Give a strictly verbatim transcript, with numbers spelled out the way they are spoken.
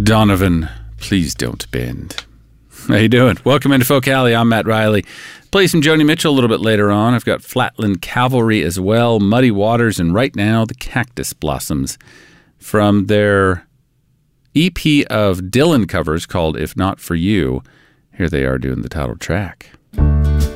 Donovan, please don't bend. How you doing? Welcome into Folk Alley. I'm Matt Riley. Play some Joni Mitchell a little bit later on. I've got Flatland Cavalry as well, Muddy Waters, and right now the Cactus Blossoms from their E P of Dylan covers called If Not For You. Here they are doing the title track.